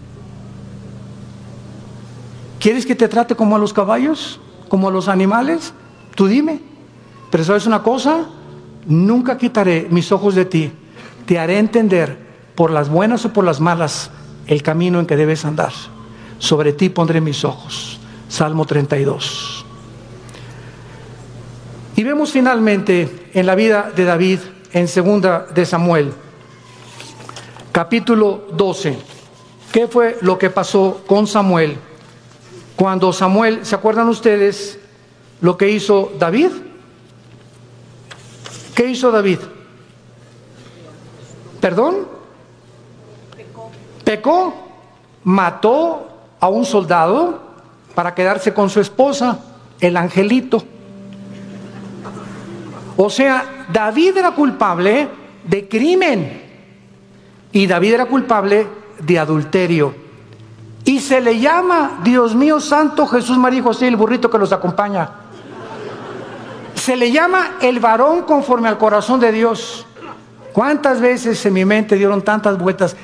¿Quieres que te trate como a los caballos? ¿Como a los animales? Tú dime. Pero ¿sabes una cosa? Nunca quitaré mis ojos de ti. Te haré entender, por las buenas o por las malas, el camino en que debes andar. Sobre ti pondré mis ojos. Salmo 32. Y vemos finalmente en la vida de David, en 2 de Samuel, capítulo 12, ¿qué fue lo que pasó con Samuel? Cuando Samuel, ¿se acuerdan ustedes lo que hizo David? ¿Qué hizo David? ¿Perdón? Pecó, mató a un soldado para quedarse con su esposa, el angelito. O sea, David era culpable de crimen, y David era culpable de adulterio, y se le llama, Dios mío santo, Jesús, María y José, el burrito que los acompaña, se le llama el varón conforme al corazón de Dios. ¿Cuántas veces en mi mente dieron tantas vueltas?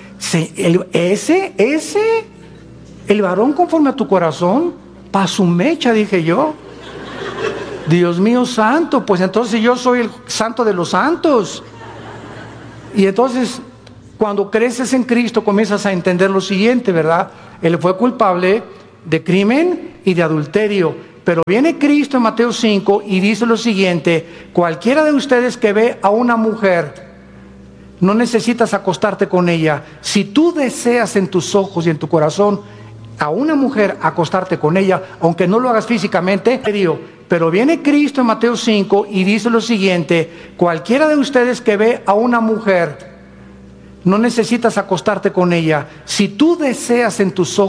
El varón conforme a tu corazón, pa' su mecha, dije yo. Dios mío santo, pues entonces yo soy el santo de los santos. Y entonces, cuando creces en Cristo, comienzas a entender lo siguiente, ¿verdad? Él fue culpable de crimen y de adulterio. Pero viene Cristo en Mateo 5 y dice lo siguiente: cualquiera de ustedes que ve a una mujer, no necesitas acostarte con ella. Si tú deseas en tus ojos y en tu corazón a una mujer, acostarte con ella, aunque no lo hagas físicamente. Pero viene Cristo en Mateo 5 y dice lo siguiente: cualquiera de ustedes que ve a una mujer, no necesitas acostarte con ella. Si tú deseas en tus ojos